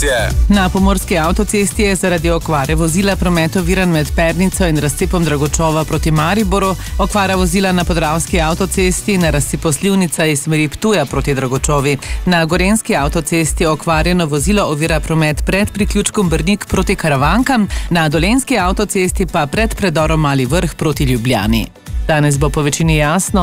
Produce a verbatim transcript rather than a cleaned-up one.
informacije. Na pomorski avtocesti je zaradi okvare vozila promet oviran med Pernico in razcepom Dragočova proti Mariboru, okvara vozila na podravski avtocesti na razcepu Slivnica iz smeri Ptuja proti Dragočovi. Na gorenski avtocesti okvarjeno vozilo ovira promet pred priključkom Brnik proti Karavankam, na dolenjski avtocesti pa pred predorom Mali Vrh proti Ljubljani. Danes bo po večini jasno.